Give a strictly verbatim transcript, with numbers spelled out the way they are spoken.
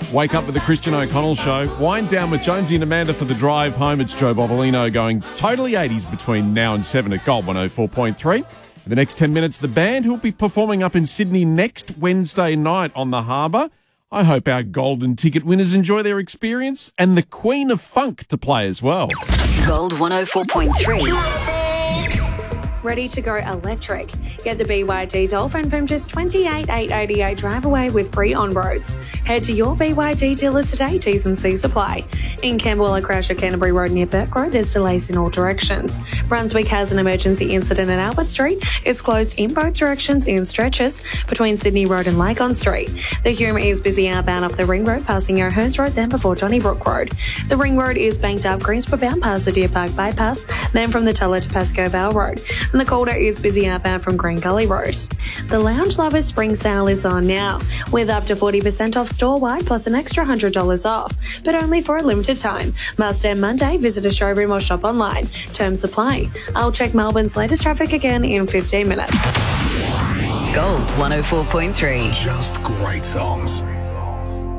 Wake up with the Christian O'Connell Show. Wind down with Jonesy and Amanda for the drive home. It's Joe Bovolino going totally eighties between now and seven at Gold one oh four point three. In the next ten minutes, the band who will be performing up in Sydney next Wednesday night on the Harbour. I hope our golden ticket winners enjoy their experience, and the Queen of Funk to play as well. Gold one oh four point three. Ready to go electric? Get the B Y D Dolphin from just twenty-eight thousand eight hundred eighty-eight drive away with free on-roads. Head to your B Y D dealer today, T's and C's apply. In Camberwell, Crasher, Canterbury Road near Burke Road, there's delays in all directions. Brunswick has an emergency incident at Albert Street. It's closed in both directions in stretches between Sydney Road and Lygon Street. The Hume is busy outbound up the Ring Road, passing O'Hearns Road, then before Donnybrook Road. The Ring Road is banked up Greensboro bound past the Deer Park Bypass, then from the Tulla to Pascoe Vale Road. And the Calder is busy outbound from Green Gully Road. The Lounge Lovers Spring Sale is on now, with up to forty percent off store-wide plus an extra one hundred dollars off, but only for a limited time. Must end Monday. Visit a showroom or shop online. Terms apply. I'll check Melbourne's latest traffic again in fifteen minutes. Gold one oh four point three. Just great songs.